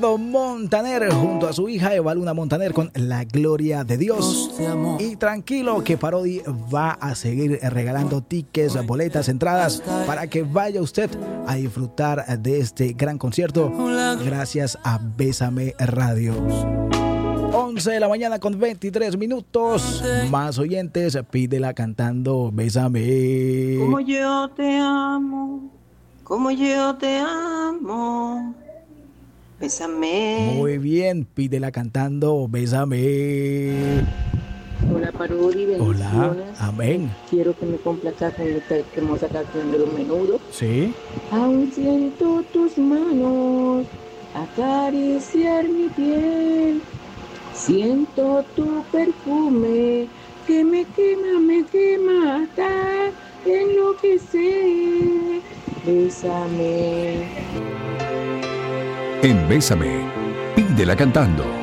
Montaner junto a su hija Eva Luna Montaner con La Gloria de Dios. Y tranquilo que Parodi va a seguir regalando tickets, boletas, entradas para que vaya usted a disfrutar de este gran concierto gracias a Bésame Radio. 11 de la mañana con 23 minutos. Más oyentes, pídela cantando Bésame. Como yo te amo, como yo te amo. Bésame. Muy bien, pídela cantando Bésame. Hola Parodi, bendiciones. Hola, amén. Quiero que me complazcas con esta hermosa canción de Los Menudos. Sí. Aún siento tus manos acariciar mi piel. Siento tu perfume que me quema hasta enloquecer. Bésame. En Bésame, pídela cantando.